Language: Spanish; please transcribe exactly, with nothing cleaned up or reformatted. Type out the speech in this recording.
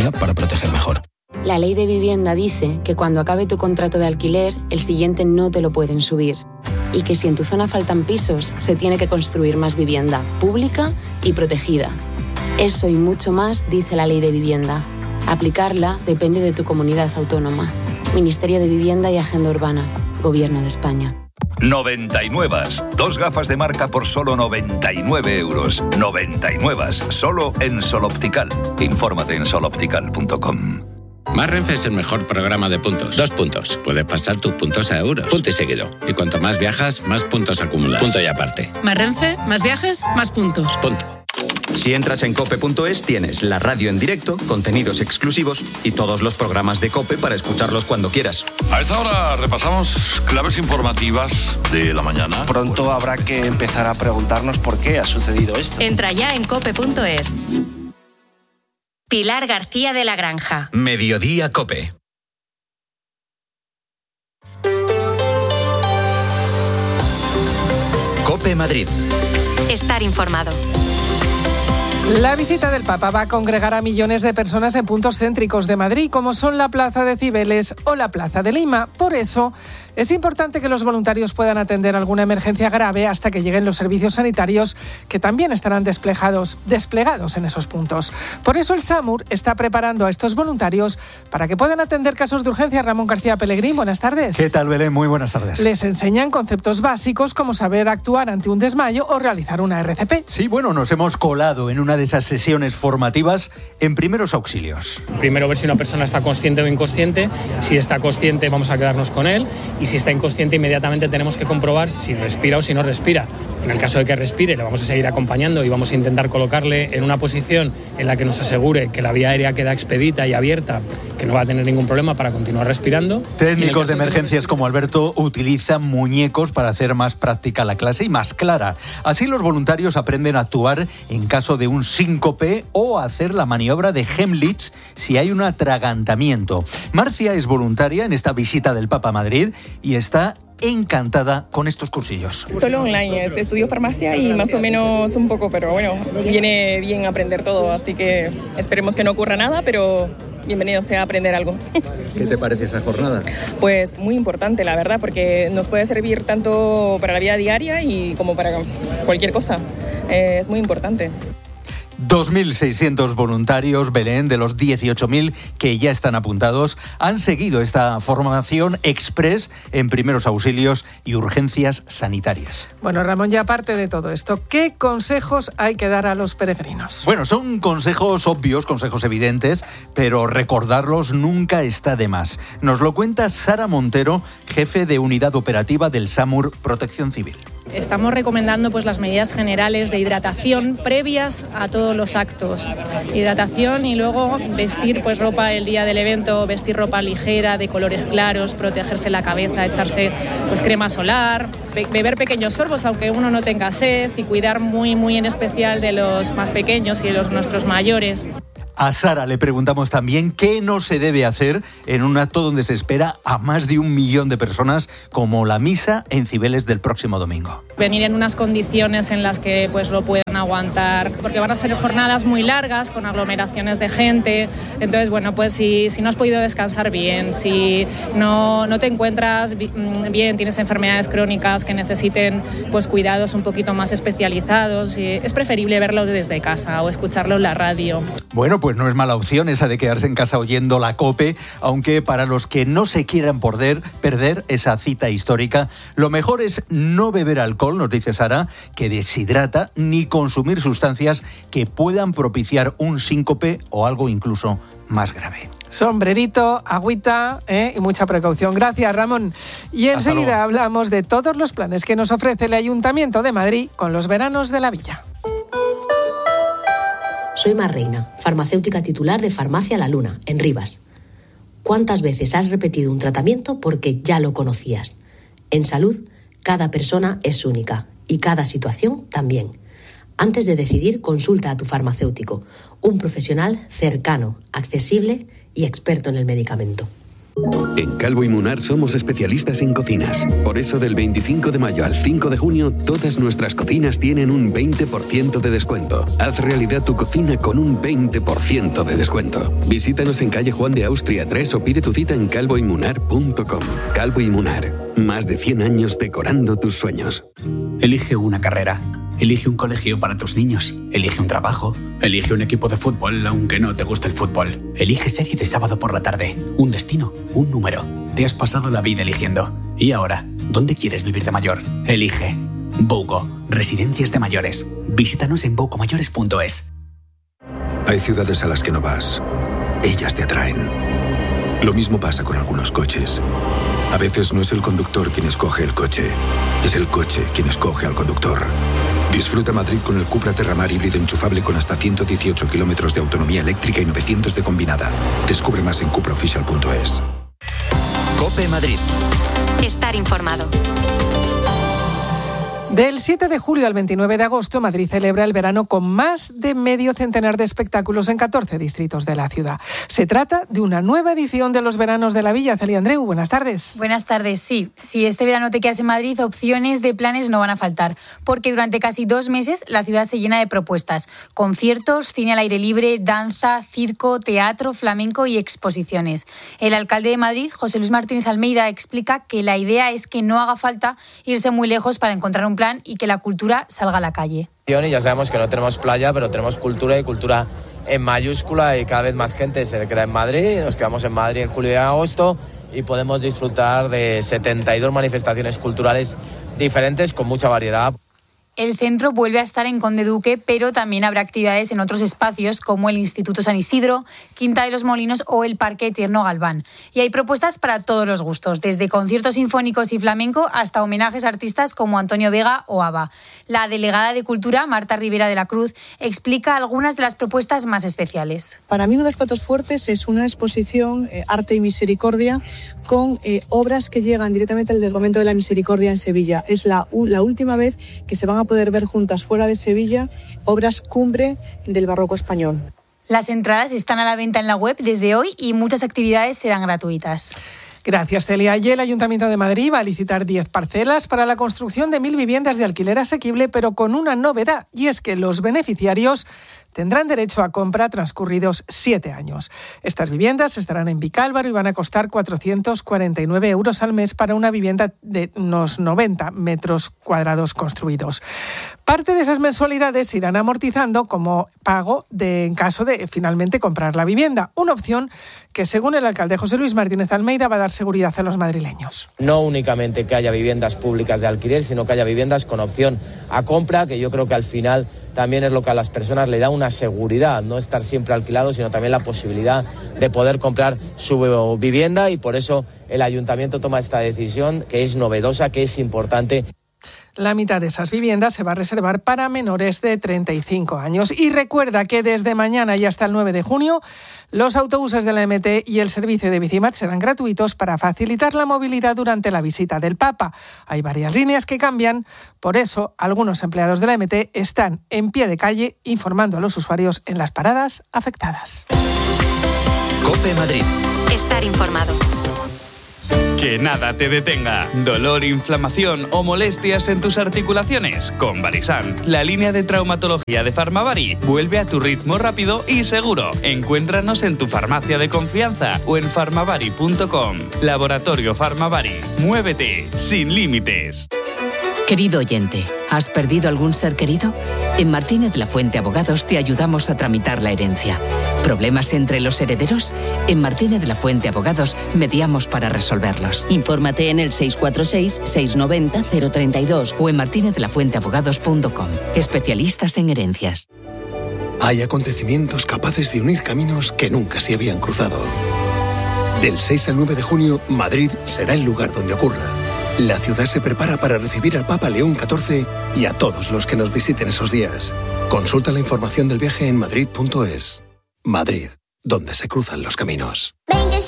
estrategia para proteger mejor. La ley de vivienda dice que cuando acabe tu contrato de alquiler, el siguiente no te lo pueden subir. Y que si en tu zona faltan pisos, se tiene que construir más vivienda, pública y protegida. Eso y mucho más dice la ley de vivienda. Aplicarla depende de tu comunidad autónoma. Ministerio de Vivienda y Agenda Urbana. Gobierno de España. noventa y nueve. Dos gafas de marca por solo noventa y nueve euros. noventa y nueve. Solo en Sol Optical. Infórmate en sol optical punto com. Más Renfe es el mejor programa de puntos. Dos puntos. Puedes pasar tus puntos a euros. Punto y seguido. Y cuanto más viajas, más puntos acumulas. Punto y aparte. Más Renfe, más viajes, más puntos. Punto. Si entras en cope punto es, tienes la radio en directo, contenidos exclusivos y todos los programas de COPE para escucharlos cuando quieras. A esta hora repasamos claves informativas de la mañana. Pronto habrá que empezar a preguntarnos por qué ha sucedido esto. Entra ya en cope punto es. Pilar García de la Granja. Mediodía COPE. COPE Madrid. Estar informado. La visita del Papa va a congregar a millones de personas en puntos céntricos de Madrid, como son la Plaza de Cibeles o la Plaza de Lima. Por eso, es importante que los voluntarios puedan atender alguna emergencia grave hasta que lleguen los servicios sanitarios, que también estarán desplegados, desplegados en esos puntos. Por eso el SAMUR está preparando a estos voluntarios para que puedan atender casos de urgencia. Ramón García Pellegrín, buenas tardes. ¿Qué tal, Belén? Muy buenas tardes. Les enseñan conceptos básicos como saber actuar ante un desmayo o realizar una R C P. Sí, bueno, nos hemos colado en una de esas sesiones formativas en primeros auxilios. Primero ver si una persona está consciente o inconsciente. Si está consciente, vamos a quedarnos con él, y si está inconsciente, inmediatamente tenemos que comprobar si respira o si no respira. En el caso de que respire, le vamos a seguir acompañando y vamos a intentar colocarle en una posición en la que nos asegure que la vía aérea queda expedita y abierta, que no va a tener ningún problema para continuar respirando. Técnicos de emergencias como Alberto utilizan muñecos para hacer más práctica la clase y más clara. Así los voluntarios aprenden a actuar en caso de un síncope o a hacer la maniobra de Heimlich si hay un atragantamiento. Marcia es voluntaria en esta visita del Papa a Madrid y está encantada con estos cursillos. Solo online, estudio farmacia y más o menos un poco, pero bueno, viene bien aprender todo, así que esperemos que no ocurra nada, pero bienvenido sea a aprender algo. ¿Qué te parece esa jornada? Pues muy importante, la verdad, porque nos puede servir tanto para la vida diaria y como para cualquier cosa. Eh, es muy importante. dos mil seiscientos voluntarios, Belén, de los dieciocho mil que ya están apuntados, han seguido esta formación express en primeros auxilios y urgencias sanitarias. Bueno, Ramón, ya aparte de todo esto, ¿qué consejos hay que dar a los peregrinos? Bueno, son consejos obvios, consejos evidentes, pero recordarlos nunca está de más. Nos lo cuenta Sara Montero, jefe de unidad operativa del SAMUR Protección Civil. Estamos recomendando pues las medidas generales de hidratación previas a todos los actos. Hidratación y luego vestir pues ropa el día del evento, vestir ropa ligera, de colores claros, protegerse la cabeza, echarse pues crema solar, be- beber pequeños sorbos aunque uno no tenga sed y cuidar muy muy en especial de los más pequeños y de los nuestros mayores. A Sara le preguntamos también qué no se debe hacer en un acto donde se espera a más de un millón de personas, como la misa en Cibeles del próximo domingo. Venir en unas condiciones en las que pues lo puedan aguantar, porque van a ser jornadas muy largas con aglomeraciones de gente. Entonces, bueno, pues si, si no has podido descansar bien, si no, no te encuentras bien, tienes enfermedades crónicas que necesiten pues cuidados un poquito más especializados, es preferible verlo desde casa o escucharlo en la radio. Bueno, pues no es mala opción esa de quedarse en casa oyendo la COPE, aunque para los que no se quieran perder, perder esa cita histórica, lo mejor es no beber alcohol, nos dice Sara, que deshidrata, ni consumir sustancias que puedan propiciar un síncope o algo incluso más grave. Sombrerito, agüita ¿eh? y mucha precaución. Gracias, Ramón. Y enseguida hablamos de todos los planes que nos ofrece el Ayuntamiento de Madrid con los veranos de la Villa. Soy Mar Reina, farmacéutica titular de Farmacia La Luna, en Rivas. ¿Cuántas veces has repetido un tratamiento porque ya lo conocías? En salud, cada persona es única y cada situación también. Antes de decidir, consulta a tu farmacéutico, un profesional cercano, accesible y experto en el medicamento. En Calvo y Munar somos especialistas en cocinas. Por eso del veinticinco de mayo al cinco de junio, todas nuestras cocinas tienen un veinte por ciento de descuento. Haz realidad tu cocina con un veinte por ciento de descuento. Visítanos en calle Juan de Austria tres o pide tu cita en calvo y munar punto com. Calvo y Munar, más de cien años decorando tus sueños. Elige una carrera. Elige un colegio para tus niños. Elige un trabajo. Elige un equipo de fútbol, aunque no te guste el fútbol. Elige serie de sábado por la tarde. Un destino, un número. Te has pasado la vida eligiendo. ¿Y ahora? ¿Dónde quieres vivir de mayor? Elige. Bouco, Residencias de Mayores. Visítanos en bouco mayores punto es. Hay ciudades a las que no vas. Ellas te atraen. Lo mismo pasa con algunos coches. A veces no es el conductor quien escoge el coche. Es el coche quien escoge al conductor. Disfruta Madrid con el Cupra Terramar híbrido enchufable con hasta ciento dieciocho kilómetros de autonomía eléctrica y novecientos de combinada. Descubre más en cupra oficial punto es. COPE Madrid. Estar informado. Del siete de julio al veintinueve de agosto, Madrid celebra el verano con más de medio centenar de espectáculos en catorce distritos de la ciudad. Se trata de una nueva edición de los veranos de la Villa. Celia Andreu, buenas tardes. Buenas tardes, sí. Si este verano te quedas en Madrid, opciones de planes no van a faltar, porque durante casi dos meses la ciudad se llena de propuestas. Conciertos, cine al aire libre, danza, circo, teatro, flamenco y exposiciones. El alcalde de Madrid, José Luis Martínez Almeida, explica que la idea es que no haga falta irse muy lejos para encontrar un plan y que la cultura salga a la calle. Y ya sabemos que no tenemos playa, pero tenemos cultura y cultura en mayúscula y cada vez más gente se queda en Madrid. Nos quedamos en Madrid en julio y agosto y podemos disfrutar de setenta y dos manifestaciones culturales diferentes con mucha variedad. El centro vuelve a estar en Conde Duque, pero también habrá actividades en otros espacios como el Instituto San Isidro, Quinta de los Molinos o el Parque Tierno Galván. Y hay propuestas para todos los gustos, desde conciertos sinfónicos y flamenco hasta homenajes a artistas como Antonio Vega o ABBA. La delegada de Cultura, Marta Rivera de la Cruz, explica algunas de las propuestas más especiales. Para mí uno de los platos fuertes es una exposición eh, Arte y Misericordia con eh, obras que llegan directamente del Convento de la Misericordia en Sevilla. Es la, la última vez que se van a poder ver juntas fuera de Sevilla obras cumbre del barroco español. Las entradas están a la venta en la web desde hoy y muchas actividades serán gratuitas. Gracias, Celia. Y el Ayuntamiento de Madrid va a licitar diez parcelas para la construcción de mil viviendas de alquiler asequible, pero con una novedad, y es que los beneficiarios tendrán derecho a compra transcurridos siete años. Estas viviendas estarán en Vicálvaro y van a costar cuatrocientos cuarenta y nueve euros al mes para una vivienda de unos noventa metros cuadrados construidos. Parte de esas mensualidades se irán amortizando como pago de, en caso de finalmente comprar la vivienda. Una opción que, según el alcalde José Luis Martínez Almeida, va a dar seguridad a los madrileños. No únicamente que haya viviendas públicas de alquiler, sino que haya viviendas con opción a compra, que yo creo que al final también es lo que a las personas le da una seguridad, no estar siempre alquilado, sino también la posibilidad de poder comprar su vivienda, y por eso el ayuntamiento toma esta decisión, que es novedosa, que es importante. La mitad de esas viviendas se va a reservar para menores de treinta y cinco años. Y recuerda que desde mañana y hasta el nueve de junio, los autobuses de la M T y el servicio de Bicimat serán gratuitos para facilitar la movilidad durante la visita del Papa. Hay varias líneas que cambian, por eso algunos empleados de la M T están en pie de calle informando a los usuarios en las paradas afectadas. COPE Madrid. Estar informado. Que nada te detenga. Dolor, inflamación o molestias en tus articulaciones. Con Barisan, la línea de traumatología de Farmavari vuelve a tu ritmo rápido y seguro. Encuéntranos en tu farmacia de confianza o en farmavari punto com. Laboratorio Farmavari. Muévete sin límites. Querido oyente, ¿has perdido algún ser querido? En Martínez La Fuente Abogados te ayudamos a tramitar la herencia. ¿Problemas entre los herederos? En Martínez La Fuente Abogados mediamos para resolverlos. Infórmate en el seis cuatro seis, seis nueve cero, cero tres dos o en martinez la fuente abogados punto com. Especialistas en herencias. Hay acontecimientos capaces de unir caminos que nunca se habían cruzado. Del seis al nueve de junio, Madrid será el lugar donde ocurra. La ciudad se prepara para recibir al Papa León catorce y a todos los que nos visiten esos días. Consulta la información del viaje en madrid punto es. Madrid, donde se cruzan los caminos.